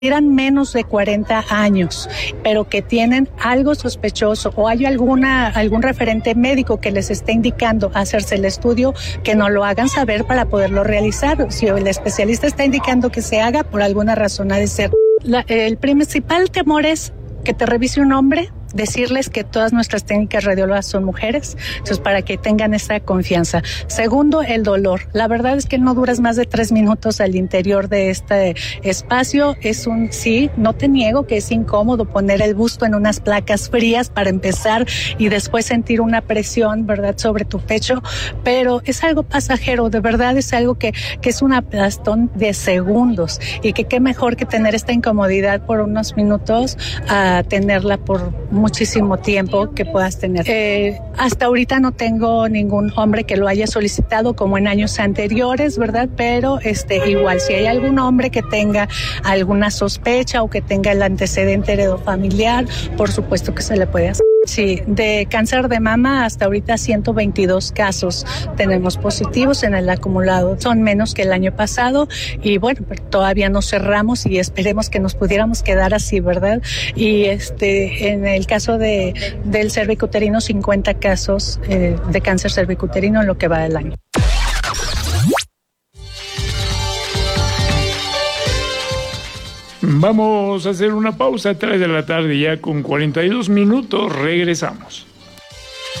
eran menos de 40 años, pero que tienen algo sospechoso o hay algún referente médico que les esté indicando hacerse el estudio, que nos lo hagan saber para poderlo realizar. Si el especialista está indicando que se haga, por alguna razón ha de ser. El principal temor es que te revise un hombre, decirles que todas nuestras técnicas radiólogas son mujeres, entonces para que tengan esa confianza. Segundo, el dolor. La verdad es que no duras más de 3 minutos al interior de este espacio. Sí, no te niego que es incómodo poner el busto en unas placas frías para empezar y después sentir una presión, ¿verdad?, sobre tu pecho, pero es algo pasajero, de verdad es algo que es un aplastón de segundos y que qué mejor que tener esta incomodidad por unos minutos a tenerla por muchísimo tiempo que puedas tener. Hasta ahorita no tengo ningún hombre que lo haya solicitado como en años anteriores, ¿verdad? Pero igual, si hay algún hombre que tenga alguna sospecha o que tenga el antecedente heredofamiliar, por supuesto que se le puede hacer. Sí, de cáncer de mama hasta ahorita 122 casos tenemos positivos en el acumulado. Son menos que el año pasado y bueno, pero todavía no cerramos y esperemos que nos pudiéramos quedar así, ¿verdad? Y en el caso del cervicuterino, 50 casos de cáncer cervicuterino en lo que va del año. Vamos a hacer una pausa, 3 de la tarde ya con 42 minutos, regresamos.